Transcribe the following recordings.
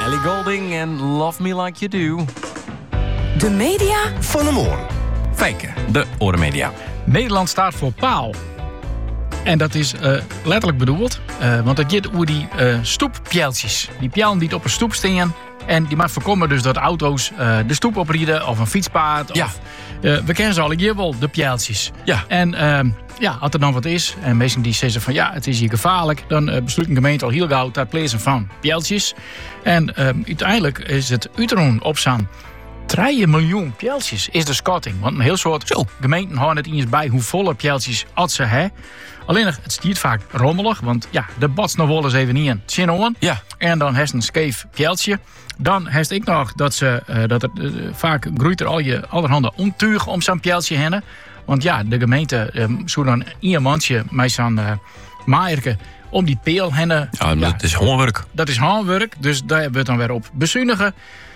Ellie Goulding en Love Me Like You Do. De media Van de Moorn. Fijke, de Orenmedia. Nederland staat voor paal. En dat is letterlijk bedoeld, want het gaat over die stoeppjeltjes. Die pjellen die op een stoep staan. En die mag voorkomen dus dat auto's de stoep oprieden of een fietspaad. Ja. Of, we kennen ze al hier wel, de pjeltjes. Ja. En als er dan wat is, en mensen die zeggen van ja, het is hier gevaarlijk, dan besluit een gemeente al heel gauw het plaatsen van pjeltjes. En uiteindelijk is het Utrecht op zo'n 3 miljoen pjeltjes is de schatting. Want een heel soort gemeenten houden het eens bij hoe volle pjeltjes als ze hebben. Alleen het stiert vaak rommelig, want ja, de bats nog wel eens even niet in het on. Ja. En dan heeft een scheef pjeltje. Dan heeft ik nog dat vaak groeit er allerhande ontuig om zo'n pjeltje heen. Want ja, de gemeente zou dan een mandje met zo'n maaierke om die peel heen. Ja, dat is handwerk. Dat is handwerk, dus daar hebben we het dan weer op bezuinigen.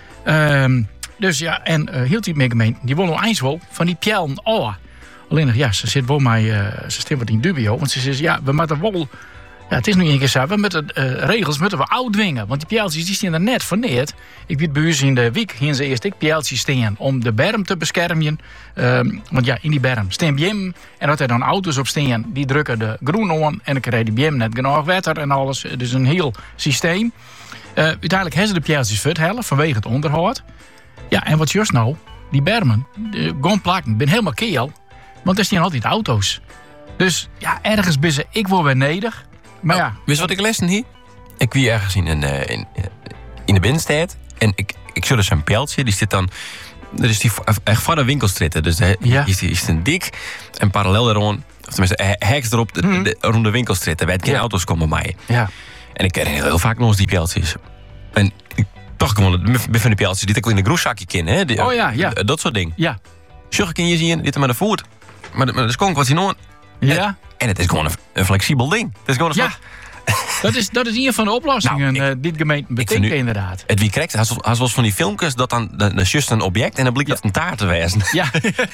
Dus ja, en hield die meer gemeente, die willen nog eens wel van die pjellen. Oh, alleen nog, ja, ze zit wel mij, ze stemt wat in dubio. Want ze zegt, ja, we moeten wel, ja, het is nu een keer zo, we moeten regels moeten we uitdwingen. Want die pjeltjes die staan er net voor neer. Ik weet bij u in de week, hier ze eerst ik pjeltjes staan om de berm te beschermen. Want ja, in die berm staan bjem. En dat er dan auto's op staan, die drukken de groen aan. En dan krijg je die bjem net genoeg water en alles. Dus een heel systeem. Uiteindelijk hebben ze de pjeltjes vertellen vanwege het onderhoud. Ja, en wat juist nou? Die bermen, gewoon plakken, ben helemaal keel. Want er staan altijd auto's. Dus ja, ergens ben ze, ik word weer neder. Maar ja. Wist wat ik lezen hier? Ik wie ergens in de binnenstad. En ik zie dus een pijltje, die zit dan. Er is die echt van de winkelstritten. Dus is een dik. En parallel daarom, of tenminste, heks erop rond de winkelstritten. Waar geen auto's komen mij. Ja. En ik ken heel vaak nog eens die pijltjes. En ik dacht gewoon, van de pijltjes die ik wel in een groeszakje ken. Hè? Dat soort dingen. Ja. Zorg kan je zien, dit met de voet. Maar dat is gewoon wat je nog. Ja. En het is gewoon een flexibel ding. Het is gewoon een dat is een van de oplossingen. Nou, dit gemeente betekent inderdaad. Het wie krijgt, hij was van die filmpjes dat dan just een object en dan blijkt dat een taart te wezen. Ja.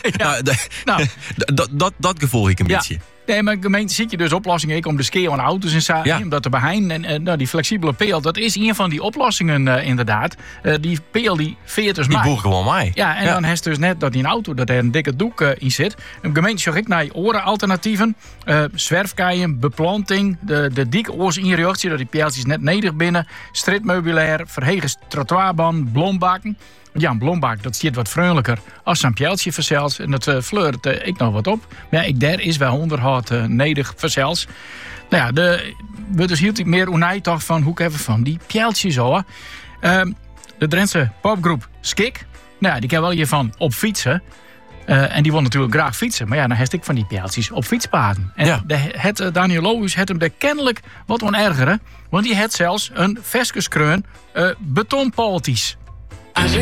Dat gevoel ik een beetje. Nee, maar gemeente ziet je dus oplossingen om de skeer van auto's in zaken. Ja. Om dat te beheinen. En die flexibele peel, dat is een van die oplossingen inderdaad. Die peel die veert dus die boer gewoon mij. Ja, en dan heeft dus net dat die auto dat er een dikke doek in zit. Een gemeente zag ik naar orenalternatieven. Zwerfkeien, beplanting, de dikke oorsinreactie, dat die peeltjes net neder binnen. Stritmeubilair, verhegen trottoirbaan, blombakken. Ja, een blombak, dat ziet wat vriendelijker als een pjeltje verzels. En dat fleurt ik nog wat op. Maar ja, daar is wel onderhoud nedig verzels. Nou ja, we dus hield ik meer unij toch van hoe even van die pjeltjes hoor. De Drentse popgroep Skik. Nou ja, die kan wel hiervan op fietsen. En die wil natuurlijk graag fietsen. Maar ja, dan heb ik van die pjeltjes op fietspaden. En Daniel Lohuis had hem er kennelijk wat onergeren. Want die had zelfs een veskeskreun betonpaaltjes.